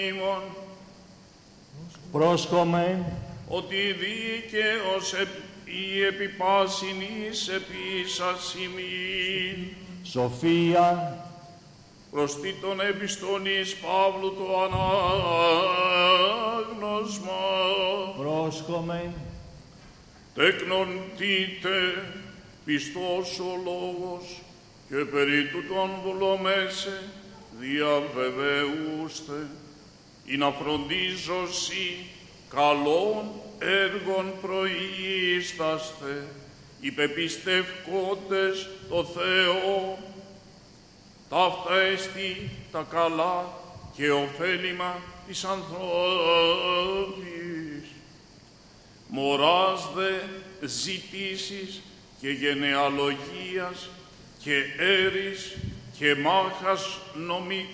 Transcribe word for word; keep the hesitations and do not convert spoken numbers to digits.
Πρόσχομεν ότι δίκαιος η επιπάσινης επίσας ημίν. σοφία Προς τίτον επιστονής Παύλου το ανάγνωσμα. πρόσχομεν Τέκνον τίτε πιστός ο λόγος και περί τούτων βουλομέσε διαβεβαιούστε ή να φροντίζωσι καλών έργων προείσταστε υπεπιστευκότες το Θεό ταύτα εστι τα καλά και ωφέλιμα της ανθρώπης. Μωράς δε ζητήσεις και γενεαλογίας και έρης και μάχας νομι,